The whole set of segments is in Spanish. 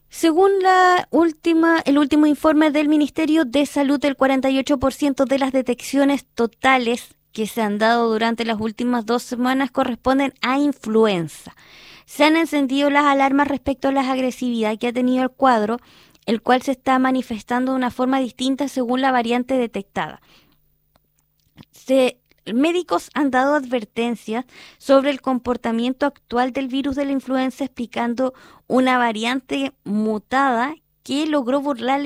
Según el último informe del Ministerio de Salud, el 48% de las detecciones totales que se han dado durante las últimas 2 semanas corresponden a influenza. Se han encendido las alarmas respecto a la agresividad que ha tenido el cuadro, el cual se está manifestando de una forma distinta según la variante detectada. Médicos han dado advertencias sobre el comportamiento actual del virus de la influenza, explicando una variante mutada que logró burlar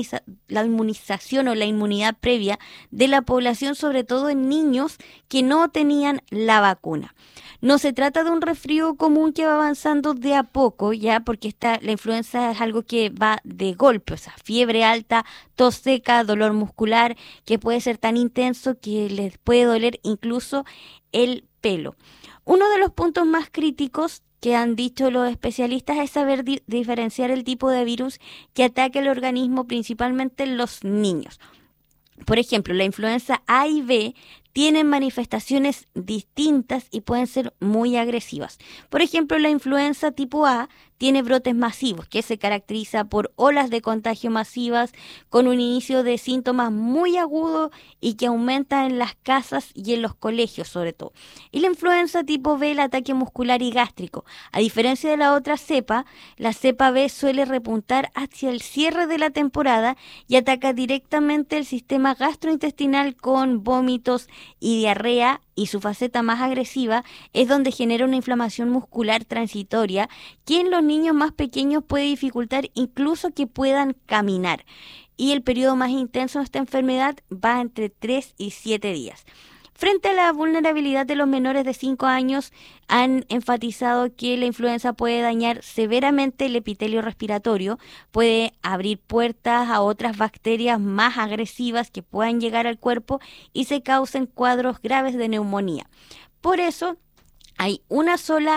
la inmunización o la inmunidad previa de la población, sobre todo en niños que no tenían la vacuna. No se trata de un resfrío común que va avanzando de a poco, ya, porque la influenza es algo que va de golpe, o sea, fiebre alta, tos seca, dolor muscular, que puede ser tan intenso que les puede doler incluso el pelo. Uno de los puntos más críticos que han dicho los especialistas es saber diferenciar el tipo de virus que ataca el organismo, principalmente en los niños. Por ejemplo, la influenza A y B tienen manifestaciones distintas y pueden ser muy agresivas. Por ejemplo, la influenza tipo A tiene brotes masivos, que se caracteriza por olas de contagio masivas con un inicio de síntomas muy agudos y que aumenta en las casas y en los colegios sobre todo. Y la influenza tipo B, el ataque muscular y gástrico. A diferencia de la otra cepa, la cepa B suele repuntar hacia el cierre de la temporada y ataca directamente el sistema gastrointestinal con vómitos y diarrea, y su faceta más agresiva es donde genera una inflamación muscular transitoria que en los niños más pequeños puede dificultar incluso que puedan caminar. Y el periodo más intenso de esta enfermedad va entre 3 y 7 días. Frente a la vulnerabilidad de los menores de 5 años, han enfatizado que la influenza puede dañar severamente el epitelio respiratorio, puede abrir puertas a otras bacterias más agresivas que puedan llegar al cuerpo y se causen cuadros graves de neumonía. Por eso, hay una sola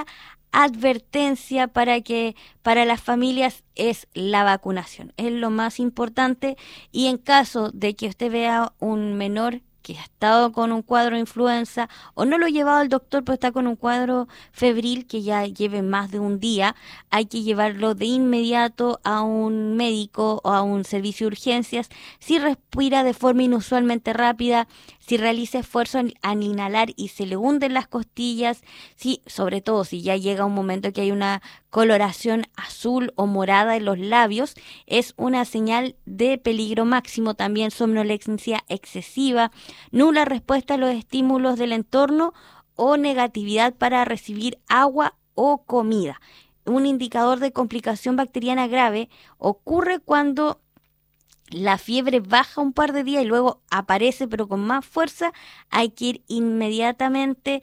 advertencia para las familias es la vacunación. Es lo más importante, y en caso de que usted vea un menor que ha estado con un cuadro de influenza o no lo ha llevado al doctor pero está con un cuadro febril que ya lleve más de un día, hay que llevarlo de inmediato a un médico o a un servicio de urgencias. Si respira de forma inusualmente rápida, si realiza esfuerzo al inhalar y se le hunden las costillas, si, sobre todo si ya llega un momento que hay una coloración azul o morada en los labios, es una señal de peligro máximo. También somnolencia excesiva, nula respuesta a los estímulos del entorno o negatividad para recibir agua o comida. Un indicador de complicación bacteriana grave ocurre cuando la fiebre baja un par de días y luego aparece pero con más fuerza. Hay que ir inmediatamente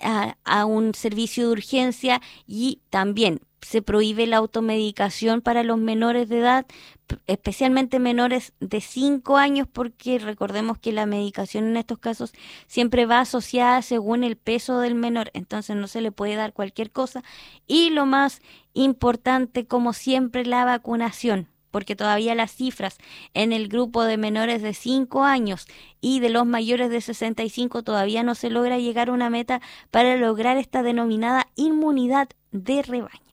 a un servicio de urgencia, y también se prohíbe la automedicación para los menores de edad, especialmente menores de 5 años, porque recordemos que la medicación en estos casos siempre va asociada según el peso del menor, entonces no se le puede dar cualquier cosa. Y lo más importante, como siempre, la vacunación, porque todavía las cifras en el grupo de menores de 5 años y de los mayores de 65 todavía no se logra llegar a una meta para lograr esta denominada inmunidad de rebaño.